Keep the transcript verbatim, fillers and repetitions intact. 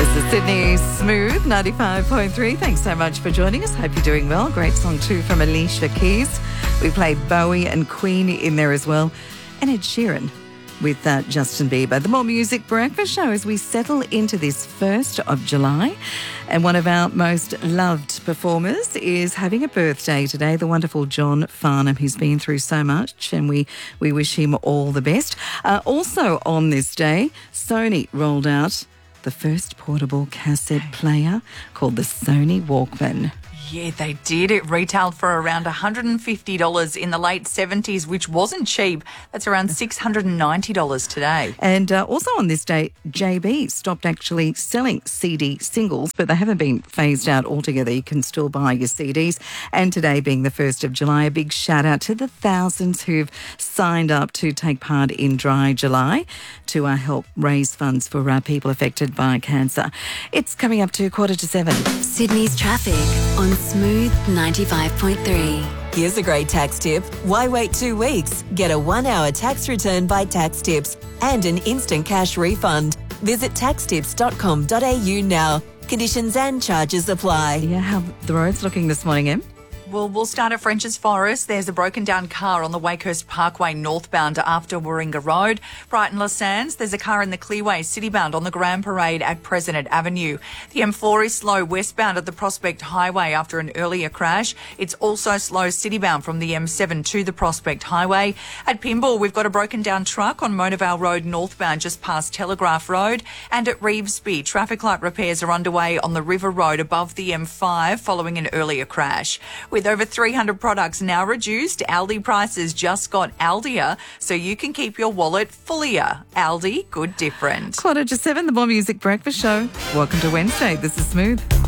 This is Sydney Smooth, ninety-five point three. Thanks so much for joining us. Hope you're doing well. Great song too from Alicia Keys. We played Bowie and Queen in there as well. And Ed Sheeran with uh, Justin Bieber. The More Music Breakfast Show as we settle into this first of July. And one of our most loved performers is having a birthday today, the wonderful John Farnham. He's been through so much and we, we wish him all the best. Uh, also on this day, Sony rolled out the first portable cassette player called the Sony Walkman. Yeah, they did. It retailed for around one hundred fifty dollars in the late seventies, which wasn't cheap. That's around six hundred ninety dollars today. And uh, also on this day, J B stopped actually selling C D singles, but they haven't been phased out altogether. You can still buy your C Ds. And today being the first of July, a big shout out to the thousands who've signed up to take part in Dry July to uh, help raise funds for uh, people affected by cancer. It's coming up to quarter to seven. Sydney's traffic on Smooth ninety-five point three. Here's a great tax tip. Why wait two weeks? Get a one-hour tax return by Tax Tips and an instant cash refund. Visit tax tips dot com dot a u now. Conditions and charges apply. Yeah, how the roads looking this morning, Em? Well, we'll start at French's Forest. There's a broken down car on the Wakehurst Parkway northbound after Warringah Road. Brighton La Sands, there's a car in the Clearway citybound on the Grand Parade at President Avenue. The M four is slow westbound at the Prospect Highway after an earlier crash. It's also slow citybound from the M seven to the Prospect Highway. At Pymble, we've got a broken down truck on Monavale Road northbound just past Telegraph Road. And at Revesby, traffic light repairs are underway on the River Road above the M five following an earlier crash. With over three hundred products now reduced, Aldi prices just got Aldier, so you can keep your wallet fullier. Aldi, good different. Quarter to seven, the More Music Breakfast Show. Welcome to Wednesday. This is Smooth.